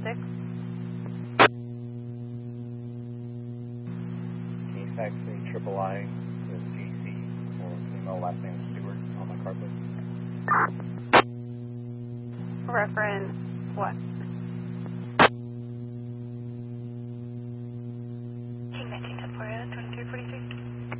6. Can you fax me triple I to GC or female last name Stewart on my card list? Reference what?